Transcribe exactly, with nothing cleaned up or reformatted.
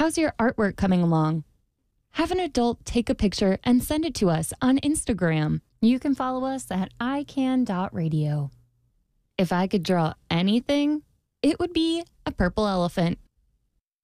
How's your artwork coming along? Have an adult take a picture and send it to us on Instagram. You can follow us at i can dot radio. If I could draw anything, it would be a purple elephant.